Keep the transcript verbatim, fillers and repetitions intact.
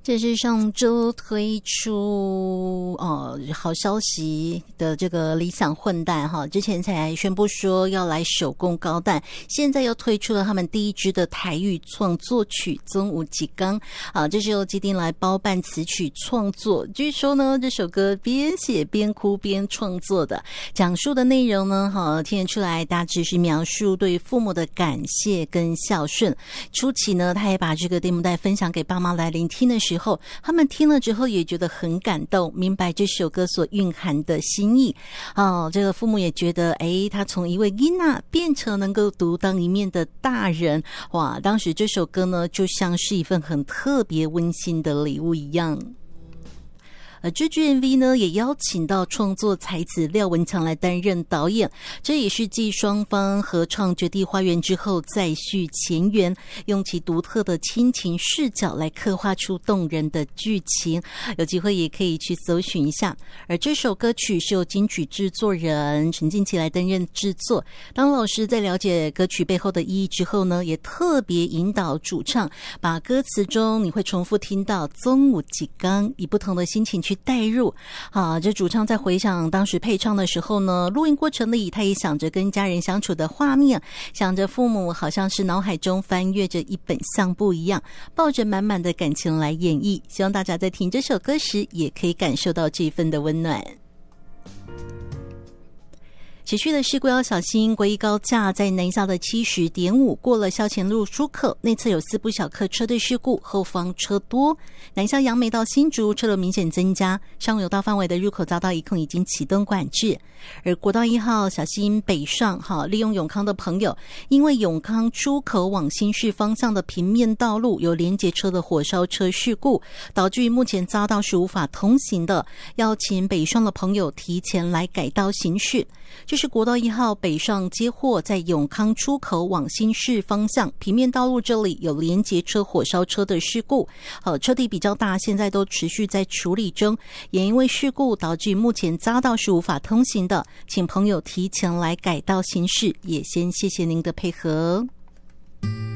这是上周推出哦好消息的这个理想混蛋哈，之前才宣布说要来手工高蛋，现在又推出了他们第一支的台语创作曲《宗武吉刚》啊，这是由基丁来包办词曲创作。据说呢，这首歌边写边哭边创作的，讲述的内容呢，哈听得出来大致是描述对父母的感谢跟孝顺。初期呢，他也把这个 demo 带分享给爸妈来聆听的时候。后他们听了之后也觉得很感动，明白这首歌所蕴含的心意哦。这个父母也觉得诶他从一位囡仔变成能够独当一面的大人，哇，当时这首歌呢就像是一份很特别温馨的礼物一样。而这支 M V 呢，也邀请到创作才子廖文强来担任导演，这也是继双方合唱《绝地花园》之后再续前缘，用其独特的亲情视角来刻画出动人的剧情，有机会也可以去搜寻一下。而这首歌曲是由金曲制作人陈静琪来担任制作，当老师在了解歌曲背后的意义之后呢，也特别引导主唱把歌词中你会重复听到宗武吉刚，以不同的心情去带入啊，这主唱在回想当时配唱的时候呢，录音过程里他也想着跟家人相处的画面，想着父母好像是脑海中翻阅着一本相簿一样，抱着满满的感情来演绎。希望大家在听这首歌时也可以感受到这份的温暖。持续的事故要小心，国一高架在南下的 七十点五 过了校前路出口，内侧有四部小客车队事故，后方车多。南下杨梅到新竹车流明显增加，上游道范围的入口遭到一控已经启动管制。而国道一号小心北上，好利用永康的朋友，因为永康出口往新市方向的平面道路有连结车的火烧车事故，导致于目前匝道是无法通行的，要请北上的朋友提前来改道行驶。这是国道一号北上接货，在永康出口往新市方向平面道路这里有连结车火烧车的事故，呃，车体比较大，现在都持续在处理中，也因为事故导致目前匝道是无法通行的，请朋友提前来改道行驶，也先谢谢您的配合。